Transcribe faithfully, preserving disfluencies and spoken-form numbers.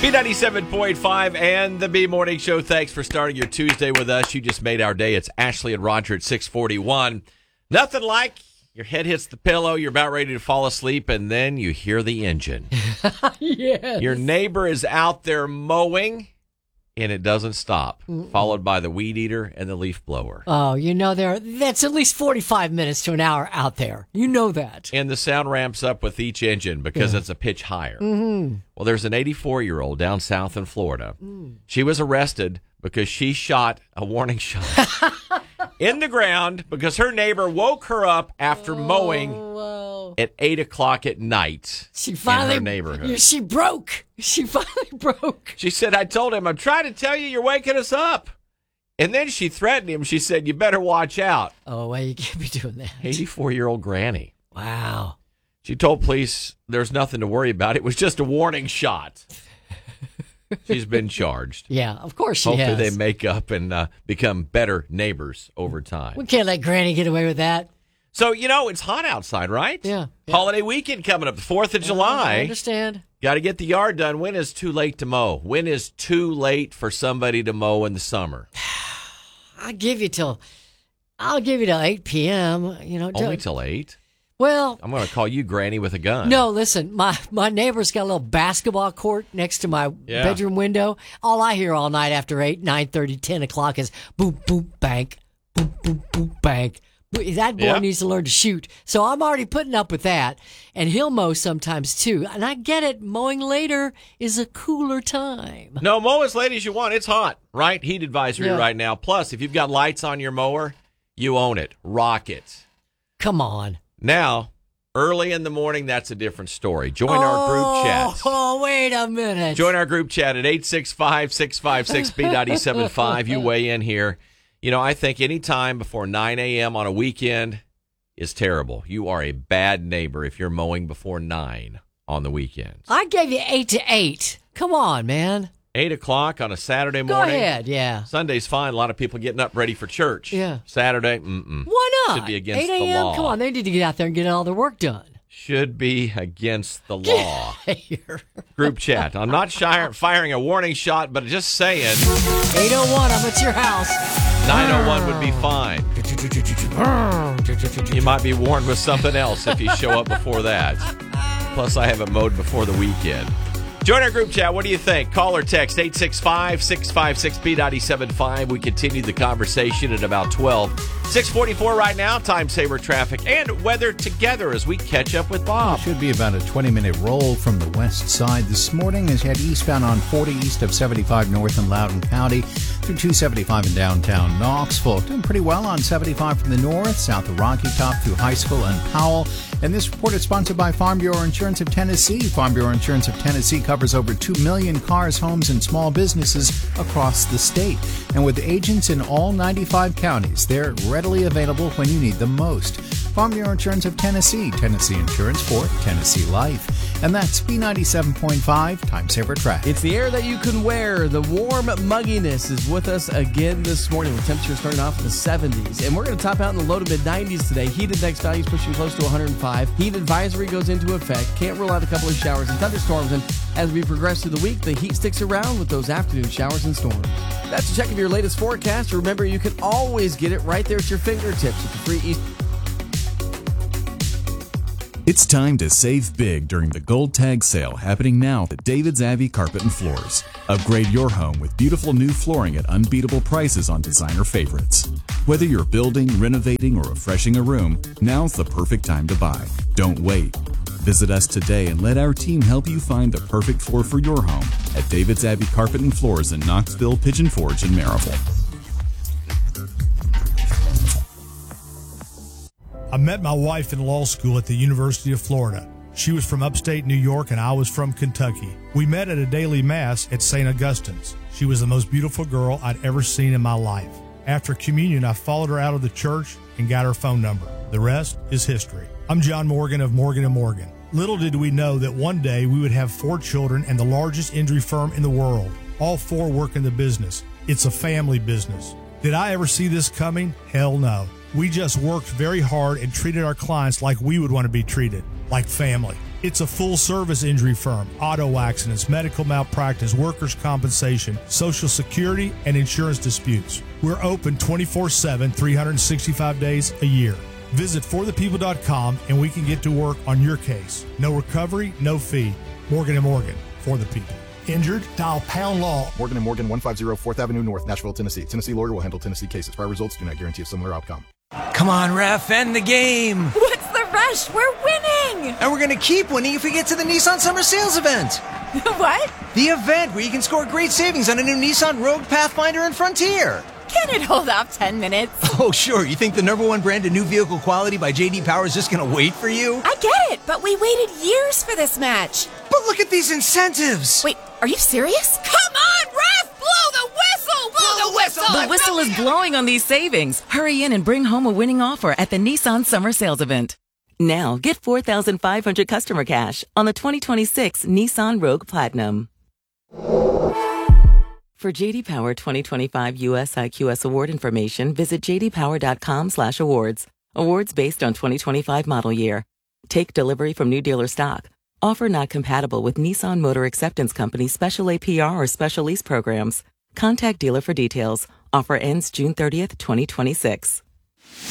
B ninety-seven point five and the B Morning Show. Thanks for starting your Tuesday with us. You just made our day. It's Ashley and Roger at six forty-one. Nothing like your head hits the pillow, you're about ready to fall asleep, and then you hear the engine. Yes. Your neighbor is out there mowing, and it doesn't stop, Mm-mm. followed by the weed eater and the leaf blower. Oh, you know, there that's at least forty-five minutes to an hour out there. You know that. And the sound ramps up with each engine because yeah. it's a pitch higher. Mm-hmm. Well, there's an eighty-four-year-old down south in Florida. Mm. She was arrested because she shot a warning shot in the ground because her neighbor woke her up after oh, mowing whoa. at eight o'clock at night she finally, in her neighborhood. She broke. She finally broke. She said, I told him, I'm trying to tell you you're waking us up. And then she threatened him. She said, you better watch out. Oh, well, you can't be doing that. eighty-four-year-old granny. Wow. She told police there's nothing to worry about. It was just a warning shot. She's been charged. Yeah, of course she Hopefully has. Hopefully they make up and uh, become better neighbors over time. We can't let Granny get away with that. So, you know, it's hot outside, right? Yeah. yeah. Holiday weekend coming up, the fourth of July. I understand. Got to get the yard done. When is too late to mow? When is too late for somebody to mow in the summer? I'll give you till, I'll give you till eight p.m. You know, Only till eight? Well, I'm going to call you Granny with a gun. No, listen, my, my neighbor's got a little basketball court next to my yeah. bedroom window. All I hear all night after eight, nine thirty, ten o'clock is boom, boom, bank, boom, boom, boom, bank. That boy yep. needs to learn to shoot. So I'm already putting up with that. And he'll mow sometimes, too. And I get it. Mowing later is a cooler time. No, mow as late as you want. It's hot, right? Heat advisory yeah. right now. Plus, if you've got lights on your mower, you own it. Rock it. Come on. Now, early in the morning, that's a different story. Join oh, our group chat. Oh, wait a minute. Join our group chat at eight six five, six five six, B nine seven five. You weigh in here. You know, I think any time before nine a.m. on a weekend is terrible. You are a bad neighbor if you're mowing before nine on the weekends. I gave you eight to eight. Come on, man. eight o'clock on a Saturday Go morning. Go ahead, yeah. Sunday's fine. A lot of people getting up ready for church. Yeah. Saturday, mm-mm. Why not? Should be against eight the a.m.? law. Come on, they need to get out there and get all their work done. Should be against the law. Group chat. I'm not shy, firing a warning shot, but just saying. eight oh one, I'm at your house. nine oh one would be fine. You might be warned with something else if you show up before that. Plus, I have it mowed before the weekend. Join our group chat. What do you think? Call or text eight six five, six five six, B nine seven five. We continue the conversation at about twelve. six forty-four right now. Time saver traffic and weather together as we catch up with Bob. It should be about a twenty-minute roll from the west side this morning as you head eastbound on forty east of seventy-five north in Loudoun County through two seventy-five in downtown Knoxville. Doing pretty well on seventy-five from the north, south of Rocky Top through High School and Powell. And this report is sponsored by Farm Bureau Insurance of Tennessee. Farm Bureau Insurance of Tennessee covers over two million cars, homes, and small businesses across the state. And with agents in all ninety-five counties, they're readily available when you need them most. Farm Bureau Insurance of Tennessee, Tennessee Insurance for Tennessee Life. And that's B ninety-seven point five, Time Saver Traffic. It's the air that you can wear. The warm mugginess is with us again this morning with temperatures starting off in the seventies. And we're going to top out in the low to mid nineties today. Heat index values pushing close to one hundred five. Heat advisory goes into effect. Can't rule out a couple of showers and thunderstorms. And as we progress through the week, the heat sticks around with those afternoon showers and storms. That's a check of your latest forecast. Remember, you can always get it right there at your fingertips with the free East. It's time to save big during the Gold Tag sale happening now at David's Abbey Carpet and Floors. Upgrade your home with beautiful new flooring at unbeatable prices on designer favorites. Whether you're building, renovating, or refreshing a room, now's the perfect time to buy. Don't wait. Visit us today and let our team help you find the perfect floor for your home at David's Abbey Carpet and Floors in Knoxville, Pigeon Forge, and Maryville. I met my wife in law school at the University of Florida. She was from upstate New York and I was from Kentucky. We met at a daily mass at Saint Augustine's. She was the most beautiful girl I'd ever seen in my life. After communion, I followed her out of the church and got her phone number. The rest is history. I'm John Morgan of Morgan and Morgan. Little did we know that one day we would have four children and the largest injury firm in the world. All four work in the business. It's a family business. Did I ever see this coming? Hell no. We just worked very hard and treated our clients like we would want to be treated, like family. It's a full-service injury firm. Auto accidents, medical malpractice, workers' compensation, Social Security, and insurance disputes. We're open twenty-four seven, three hundred sixty-five days a year. Visit for the people dot com and we can get to work on your case. No recovery, no fee. Morgan and Morgan, for the people. Injured? Dial pound law. Morgan and Morgan, one fifty fourth Avenue North, Nashville, Tennessee. Tennessee lawyer will handle Tennessee cases. Prior results do not guarantee a similar outcome. Come on, ref, end the game. What's the rush? We're winning. And we're going to keep winning if we get to the Nissan Summer Sales event. What? The event where you can score great savings on a new Nissan Rogue, Pathfinder, and Frontier. Can it hold off ten minutes? Oh, sure. You think the number one brand of new vehicle quality by J D Power is just going to wait for you? I get it, but we waited years for this match. But look at these incentives. Wait, are you serious? Come on, ref! Blow the whistle! Blow the whistle! The whistle is blowing on these savings. Hurry in and bring home a winning offer at the Nissan Summer Sales event. Now, get four thousand five hundred customer cash on the twenty twenty-six Nissan Rogue Platinum. For J D Power twenty twenty-five U S I Q S award information, visit j d power dot com slash awards. Awards based on twenty twenty-five model year. Take delivery from new dealer stock. Offer not compatible with Nissan Motor Acceptance Company special A P R or special lease programs. Contact dealer for details. Offer ends June thirtieth, twenty twenty-six.